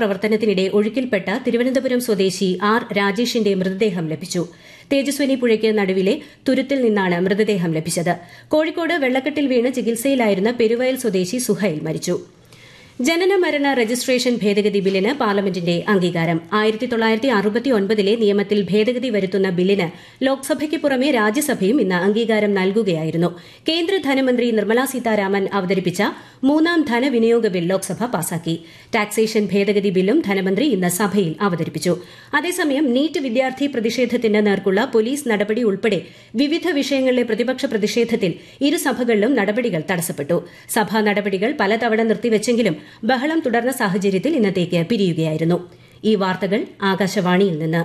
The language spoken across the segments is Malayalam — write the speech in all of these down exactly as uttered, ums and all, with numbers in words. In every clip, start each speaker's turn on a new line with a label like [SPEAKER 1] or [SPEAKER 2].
[SPEAKER 1] രക്ഷാപ്രവർത്തനത്തിനിടെ ഒഴുക്കിൽപ്പെട്ട തിരുവനന്തപുരം സ്വദേശി ആർ രാജേഷിന്റെ മൃതദേഹം ലഭിച്ചു. തേജസ്വിനി പുഴയ്ക്ക് നടുവിലെ തുരുത്തിൽ നിന്നാണ് മൃതദേഹം ലഭിച്ചത്. കോഴിക്കോട് വെള്ളക്കെട്ടിൽ വീണ് ചികിത്സയിലായിരുന്ന പെരുവയൽ സ്വദേശി സുഹൈൽ മരിച്ചു. ജനന മരണ രജിസ്ട്രേഷൻ ഭേദഗതി ബില്ലിന് പാർലമെന്റിന്റെ അംഗീകാരം. ആയിരത്തി തൊള്ളായിരത്തി അറുപത്തി ഒൻപതിലെ നിയമത്തിൽ ഭേദഗതി വരുത്തുന്ന ബില്ലിന് ലോക്സഭയ്ക്ക് പുറമെ രാജ്യസഭയും ഇന്ന് അംഗീകാരം നൽകുകയായിരുന്നു. കേന്ദ്ര ധനമന്ത്രി നിർമ്മലാ സീതാരാമൻ അവതരിപ്പിച്ച മൂന്നാം ധനവിനിയോഗ ബിൽ ലോക്സഭ പാസാക്കി. ടാക്സേഷൻ ഭേദഗതി ബില്ലും ധനമന്ത്രി ഇന്ന് സഭയിൽ അവതരിപ്പിച്ചു. അതേസമയം നീറ്റ് വിദ്യാർത്ഥി പ്രതിഷേധത്തിന് നേർക്കുള്ള പോലീസ് നടപടി ഉൾപ്പെടെ വിവിധ വിഷയങ്ങളിലെ പ്രതിപക്ഷ പ്രതിഷേധത്തിൽ ഇരുസഭകളിലും നടപടികൾ തടസ്സപ്പെട്ടു. സഭാ നടപടികൾ പലതവണ നിർത്തിവെച്ചെങ്കിലും ബഹളം തുടർന്ന സാഹചര്യത്തിൽ ഇന്നത്തേക്ക് പിരിയുകയായിരുന്നു. ഈ വാർത്തകൾ ആകാശവാണിയിൽ നിന്ന്.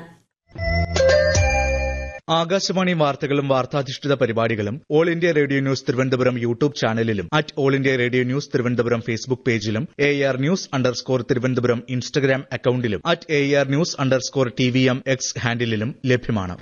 [SPEAKER 2] ആകാശവാണി വാർത്തകളും വാർത്താധിഷ്ഠിത പരിപാടികളും all India radio news Thiruvananthapuram YouTube ചാനലിലും at all India radio news Thiruvananthapuram Facebook പേജിലും A R news underscore Thiruvananthapuram Instagram അക്കൌണ്ടിലും at A R news underscore T V M X ഹാൻഡിലും ലഭ്യമാണ്.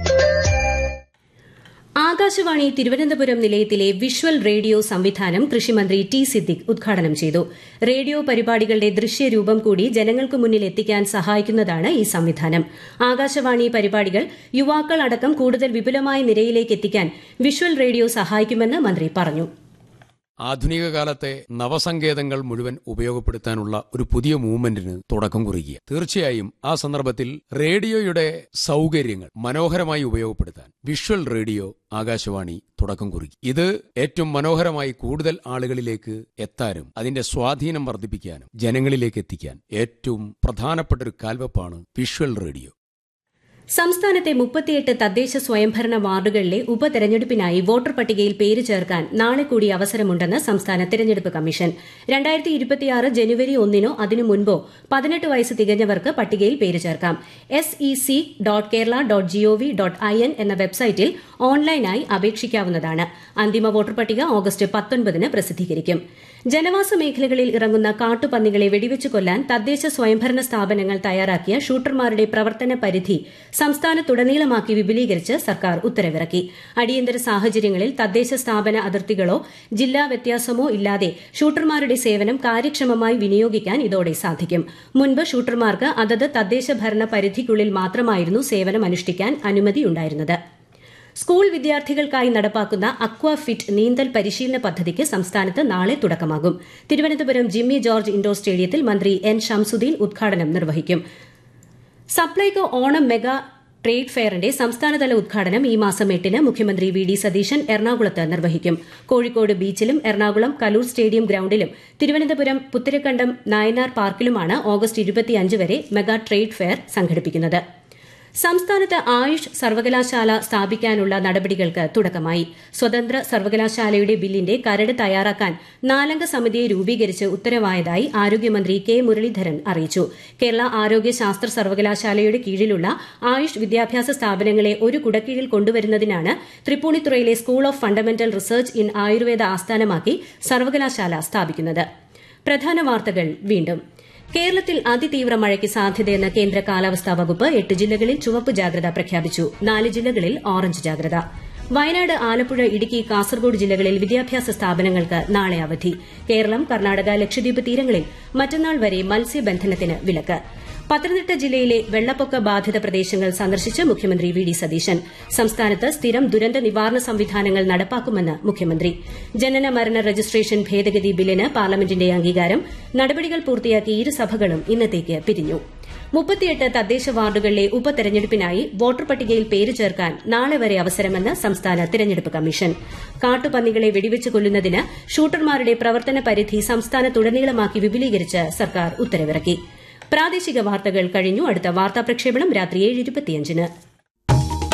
[SPEAKER 1] ആകാശവാണി തിരുവനന്തപുരം നിലയത്തിലെ വിഷ്വൽ റേഡിയോ സംവിധാനം കൃഷിമന്ത്രി ടി സിദ്ദിഖ് ഉദ്ഘാടനം ചെയ്തു. റേഡിയോ പരിപാടികളുടെ ദൃശ്യരൂപം കൂടി ജനങ്ങൾക്ക് മുന്നിൽ എത്തിക്കാൻ സഹായിക്കുന്നതാണ് ഈ സംവിധാനം. ആകാശവാണി പരിപാടികൾ യുവാക്കൾ അടക്കം കൂടുതൽ വിപുലമായ നിരയിലേക്ക് എത്തിക്കാൻ വിഷ്വൽ റേഡിയോ സഹായിക്കുമെന്ന് മന്ത്രി പറഞ്ഞു.
[SPEAKER 3] ആധുനിക കാലത്തെ നവസങ്കേതങ്ങൾ മുഴുവൻ ഉപയോഗപ്പെടുത്താനുള്ള ഒരു പുതിയ മൂവ്മെന്റിന് തുടക്കം കുറിക്കുക. തീർച്ചയായും ആ സന്ദർഭത്തിൽ റേഡിയോയുടെ സൗകര്യങ്ങൾ മനോഹരമായി ഉപയോഗപ്പെടുത്താൻ വിഷ്വൽ റേഡിയോ ആകാശവാണി തുടക്കം കുറിക്കും. ഇത് ഏറ്റവും മനോഹരമായി കൂടുതൽ ആളുകളിലേക്ക് എത്താനും അതിന്റെ സ്വാധീനം വർദ്ധിപ്പിക്കാനും ജനങ്ങളിലേക്ക് എത്തിക്കാൻ ഏറ്റവും പ്രധാനപ്പെട്ട ഒരു കാൽവെപ്പാണ് വിഷ്വൽ റേഡിയോ.
[SPEAKER 1] സംസ്ഥാനത്തെ മുപ്പത്തിയെട്ട് തദ്ദേശ സ്വയംഭരണ വാർഡുകളിലെ ഉപതെരഞ്ഞെടുപ്പിനായി വോട്ടർ പട്ടികയിൽ പേര് ചേർക്കാൻ നാളെ കൂടി അവസരമുണ്ടെന്ന് സംസ്ഥാന തെരഞ്ഞെടുപ്പ് കമ്മീഷൻ. രണ്ടായിരത്തി ഇരുപത്തിയാറ് ജനുവരി ഒന്നിനോ അതിനു മുൻപോ പതിനെട്ട് വയസ്സ് തികഞ്ഞവർക്ക് പട്ടികയിൽ പേര് ചേർക്കാം. S E C dot Kerala dot G O V dot I N എന്ന വെബ്സൈറ്റിൽ ഓൺലൈനായി അപേക്ഷിക്കാവുന്നതാണ്. അന്തിമ വോട്ടർ പട്ടിക ഓഗസ്റ്റ് പത്തൊൻപതിന് പ്രസിദ്ധീകരിക്കും. ജനവാസ മേഖലകളിൽ ഇറങ്ങുന്ന കാട്ടുപന്നികളെ വെടിവെച്ച് കൊല്ലാൻ തദ്ദേശ സ്വയംഭരണ സ്ഥാപനങ്ങൾ തയ്യാറാക്കിയ ഷൂട്ടർമാരുടെ പ്രവർത്തന പരിധി സംസ്ഥാനത്തുടനീളമാക്കി വിപുലീകരിച്ച് സർക്കാർ ഉത്തരവിറക്കി. അടിയന്തര സാഹചര്യങ്ങളിൽ തദ്ദേശ സ്ഥാപന അതിർത്തികളോ ജില്ലാ വ്യത്യാസമോ ഇല്ലാതെ ഷൂട്ടർമാരുടെ സേവനം കാര്യക്ഷമമായി വിനിയോഗിക്കാൻ ഇതോടെ സാധിക്കും. മുൻപ് ഷൂട്ടർമാർക്ക് അതത് തദ്ദേശ ഭരണ പരിധിക്കുള്ളിൽ മാത്രമായിരുന്നു സേവനം അനുഷ്ഠിക്കാൻ അനുമതിയുണ്ടായിരുന്നത്. സ്കൂൾ വിദ്യാർത്ഥികൾക്കായി നടപ്പാക്കുന്ന അക്വാ ഫിറ്റ് നീന്തൽ പരിശീലന പദ്ധതിക്ക് സംസ്ഥാനത്ത് നാളെ തുടക്കമാകും. തിരുവനന്തപുരം ജിമ്മി ജോർജ് ഇൻഡോർ സ്റ്റേഡിയത്തിൽ മന്ത്രി എൻ ഷംസുദ്ദീൻ ഉദ്ഘാടനം നിർവഹിക്കും. സപ്ലൈകോ ഓണം മെഗാ ട്രേഡ് ഫെയറിന്റെ സംസ്ഥാനതല ഉദ്ഘാടനം ഈ മാസം എട്ടിന് മുഖ്യമന്ത്രി വി ഡി സതീശൻ എറണാകുളത്ത് നിർവഹിക്കും. കോഴിക്കോട് ബീച്ചിലും എറണാകുളം കലൂർ സ്റ്റേഡിയം ഗ്രൌണ്ടിലും തിരുവനന്തപുരം പുത്തരിക്കണ്ടം നായനാർ പാർക്കിലുമാണ് ഓഗസ്റ്റ് ഇരുപത്തിയഞ്ച് വരെ മെഗാ ട്രേഡ് ഫെയർ സംഘടിപ്പിക്കുന്നത്. സംസ്ഥാനത്ത് ആയുഷ് സർവകലാശാല സ്ഥാപിക്കാനുള്ള നടപടികൾക്ക് തുടക്കമായി. സ്വതന്ത്ര സർവകലാശാലയുടെ ബില്ലിന്റെ കരട് തയ്യാറാക്കാൻ നാലംഗ സമിതിയെ രൂപീകരിച്ച് ഉത്തരവായതായി ആരോഗ്യമന്ത്രി കെ മുരളീധരൻ അറിയിച്ചു. കേരള ആരോഗ്യ ശാസ്ത്ര സർവകലാശാലയുടെ കീഴിലുള്ള ആയുഷ് വിദ്യാഭ്യാസ സ്ഥാപനങ്ങളെ ഒരു കുടക്കീഴിൽ കൊണ്ടുവരുന്നതിനാണ് തൃപ്പൂണിത്തുറയിലെ school of fundamental research in Ayurveda ആസ്ഥാനമാക്കി സർവകലാശാല സ്ഥാപിക്കുന്നത്. പ്രധാന വാർത്തകൾ വീണ്ടും. കേരളത്തിൽ അതിതീവ്ര മഴയ്ക്ക് സാധ്യതയെന്ന് കേന്ദ്ര കാലാവസ്ഥാ വകുപ്പ്. എട്ട് ജില്ലകളിൽ ചുവപ്പ് ജാഗ്രത പ്രഖ്യാപിച്ചു. നാല് ജില്ലകളിൽ ഓറഞ്ച് ജാഗ്രത. വയനാട്, ആലപ്പുഴ, ഇടുക്കി, കാസർഗോഡ് ജില്ലകളിൽ വിദ്യാഭ്യാസ സ്ഥാപനങ്ങൾക്ക് നാളെ അവധി. കേരളം, കർണാടക, ലക്ഷദ്വീപ് തീരങ്ങളിൽ മറ്റന്നാൾ വരെ മത്സ്യബന്ധനത്തിന് വിലക്ക്. പത്തനംതിട്ട ജില്ലയിലെ വെള്ളപ്പൊക്ക ബാധിത പ്രദേശങ്ങൾ സന്ദർശിച്ച് മുഖ്യമന്ത്രി വി ഡി സതീശൻ. സംസ്ഥാനത്ത് സ്ഥിരം ദുരന്ത നിവാരണ സംവിധാനങ്ങൾ നടപ്പാക്കുമെന്ന് മുഖ്യമന്ത്രി. ജനന മരണ രജിസ്ട്രേഷൻ ഭേദഗതി ബില്ലിന് പാർലമെന്റിന്റെ അംഗീകാരം. നടപടികൾ പൂർത്തിയാക്കി ഇരുസഭകളും ഇന്നത്തേക്ക് പിരിഞ്ഞു. മുപ്പത്തിയെട്ട് തദ്ദേശ വാർഡുകളിലെ ഉപതെരഞ്ഞെടുപ്പിനായി വോട്ടർ പട്ടികയിൽ പേര് ചേർക്കാൻ നാളെ വരെ അവസരമെന്ന് സംസ്ഥാന തെരഞ്ഞെടുപ്പ് കമ്മീഷൻ. കാട്ടുപന്നികളെ വെടിവെച്ച് കൊല്ലുന്നതിന് ഷൂട്ടർമാരുടെ പ്രവർത്തന പരിധി സംസ്ഥാനത്തുടനീളമാക്കി വിപുലീകരിച്ച് സർക്കാർ ഉത്തരവിറക്കി. പ്രാദേശിക വാർത്തകൾ കഴിഞ്ഞു. അടുത്ത വാർത്താ പ്രക്ഷേപണം രാത്രി ഏഴ് ഇരുപത്തിയഞ്ചിന്.